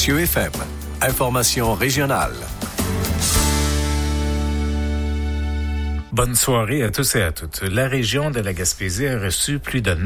Cieux FM. Information régionale. Bonne soirée à tous et à toutes. La région de la Gaspésie a reçu plus de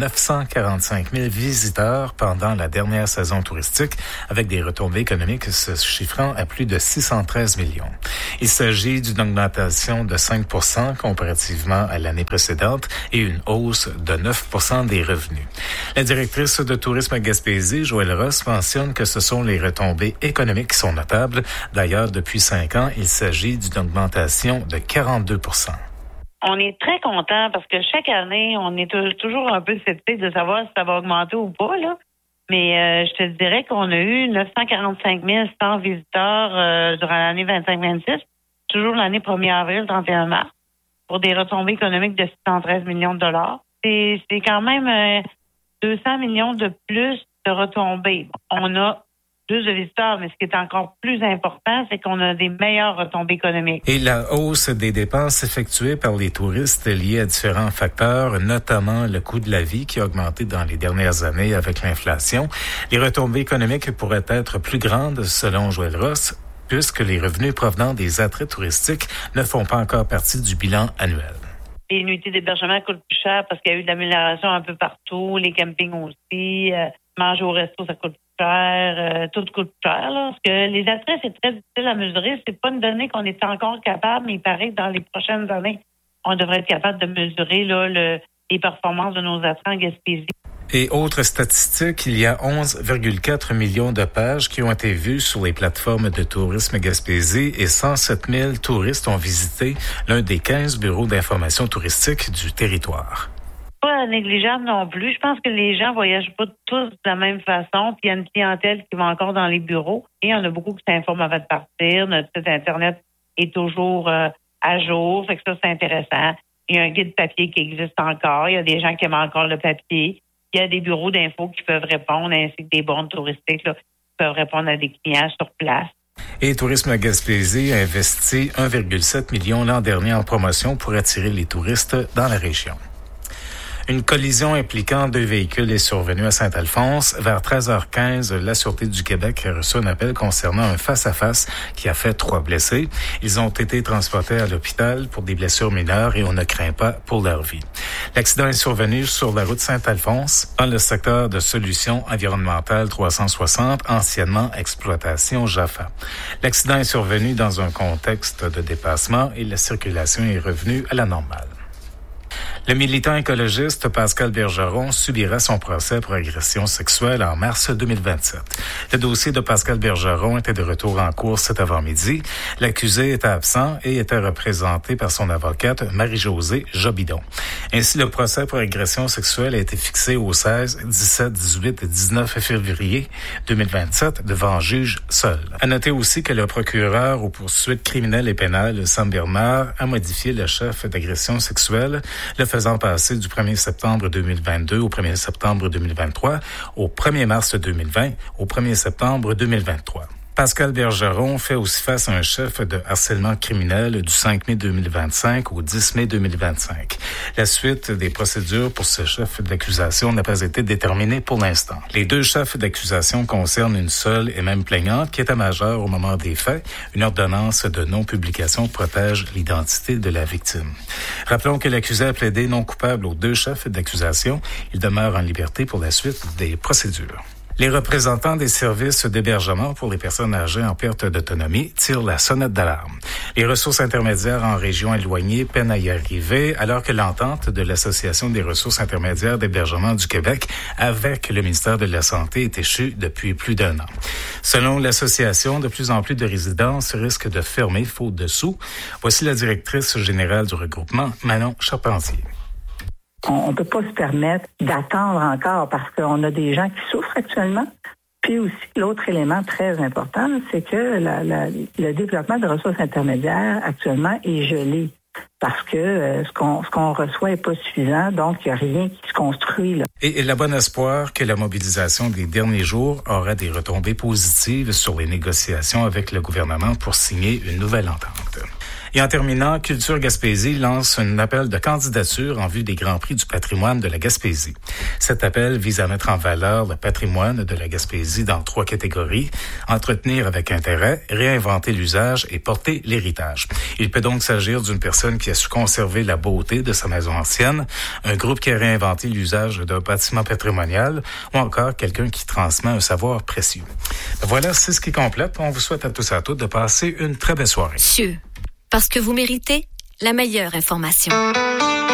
945 000 visiteurs pendant la dernière saison touristique, avec des retombées économiques se chiffrant à plus de 613 millions. Il s'agit d'une augmentation de 5 % comparativement à l'année précédente et une hausse de 9 % des revenus. La directrice de tourisme à Gaspésie, Joëlle Ross, mentionne que ce sont les retombées économiques qui sont notables. D'ailleurs, depuis 5 ans, il s'agit d'une augmentation de 42 %. On est très content parce que chaque année, on est toujours un peu sceptique de savoir si ça va augmenter ou pas, là. Mais je te dirais qu'on a eu 945 100 visiteurs durant l'année 25-26, toujours l'année 1er avril, 31 mars, pour des retombées économiques de 613 millions de dollars. C'est quand même 200 millions de plus de retombées. On a plus de visiteurs, mais ce qui est encore plus important, c'est qu'on a des meilleures retombées économiques. Et la hausse des dépenses effectuées par les touristes est liée à différents facteurs, notamment le coût de la vie qui a augmenté dans les dernières années avec l'inflation. Les retombées économiques pourraient être plus grandes, selon Joëlle Ross, puisque les revenus provenant des attraits touristiques ne font pas encore partie du bilan annuel. Les nuitées d'hébergement coûtent plus cher parce qu'il y a eu de l'amélioration un peu partout, les campings aussi, manger au resto, ça coûte plus cher, tout coûte plus cher. Là, parce que les attraits, c'est très difficile à mesurer. C'est pas une donnée qu'on est encore capable, mais il paraît que dans les prochaines années, on devrait être capable de mesurer là, les performances de nos attraits en Gaspésie. Et autre statistique, il y a 11,4 millions de pages qui ont été vues sur les plateformes de tourisme Gaspésie et 107 000 touristes ont visité l'un des 15 bureaux d'information touristique du territoire. Pas négligeable non plus. Je pense que les gens voyagent pas tous de la même façon. Puis il y a une clientèle qui va encore dans les bureaux. Et il y en a beaucoup qui s'informent avant de partir. Notre site Internet est toujours à jour. Fait que ça, c'est intéressant. Il y a un guide papier qui existe encore. Il y a des gens qui aiment encore le papier. Il y a des bureaux d'infos qui peuvent répondre, ainsi que des bornes touristiques là, qui peuvent répondre à des clients sur place. Et Tourisme Gaspésie a investi 1,7 million l'an dernier en promotion pour attirer les touristes dans la région. Une collision impliquant 2 véhicules est survenue à Saint-Alphonse. Vers 13h15, la Sûreté du Québec a reçu un appel concernant un face-à-face qui a fait 3 blessés. Ils ont été transportés à l'hôpital pour des blessures mineures et on ne craint pas pour leur vie. L'accident est survenu sur la route Saint-Alphonse, dans le secteur de Solutions environnementales 360, anciennement Exploitation Jaffa. L'accident est survenu dans un contexte de dépassement et la circulation est revenue à la normale. Le militant écologiste Pascal Bergeron subira son procès pour agression sexuelle en mars 2027. Le dossier de Pascal Bergeron était de retour en cours cet avant-midi. L'accusé était absent et était représenté par son avocate Marie-Josée Jobidon. Ainsi, le procès pour agression sexuelle a été fixé au 16, 17, 18 et 19 février 2027 devant juge seul. À noter aussi que le procureur aux poursuites criminelles et pénales, Sam Bernard, a modifié le chef d'agression sexuelle, le faisant passer du 1er septembre 2022 au 1er septembre 2023, au 1er mars 2020 au 1er septembre 2023. Pascal Bergeron fait aussi face à un chef de harcèlement criminel du 5 mai 2025 au 10 mai 2025. La suite des procédures pour ce chef d'accusation n'a pas été déterminée pour l'instant. Les 2 chefs d'accusation concernent une seule et même plaignante qui était majeure au moment des faits. Une ordonnance de non-publication protège l'identité de la victime. Rappelons que l'accusé a plaidé non coupable aux 2 chefs d'accusation. Il demeure en liberté pour la suite des procédures. Les représentants des services d'hébergement pour les personnes âgées en perte d'autonomie tirent la sonnette d'alarme. Les ressources intermédiaires en région éloignée peinent à y arriver, alors que l'entente de l'Association des ressources intermédiaires d'hébergement du Québec avec le ministère de la Santé est échue depuis plus d'1 an. Selon l'association, de plus en plus de résidences risquent de fermer faute de sous. Voici la directrice générale du regroupement, Manon Charpentier. On ne peut pas se permettre d'attendre encore parce qu'on a des gens qui souffrent actuellement. Puis aussi, l'autre élément très important, c'est que le développement de ressources intermédiaires actuellement est gelé parce que ce qu'on reçoit n'est pas suffisant, donc il n'y a rien qui se construit là. Et il a bon espoir que la mobilisation des derniers jours aura des retombées positives sur les négociations avec le gouvernement pour signer une nouvelle entente. Et en terminant, Culture Gaspésie lance un appel de candidature en vue des Grands Prix du patrimoine de la Gaspésie. Cet appel vise à mettre en valeur le patrimoine de la Gaspésie dans 3 catégories: entretenir avec intérêt, réinventer l'usage et porter l'héritage. Il peut donc s'agir d'une personne qui a su conserver la beauté de sa maison ancienne, un groupe qui a réinventé l'usage d'un bâtiment patrimonial ou encore quelqu'un qui transmet un savoir précieux. Voilà, c'est ce qui complète. On vous souhaite à tous et à toutes de passer une très belle soirée. Parce que vous méritez la meilleure information.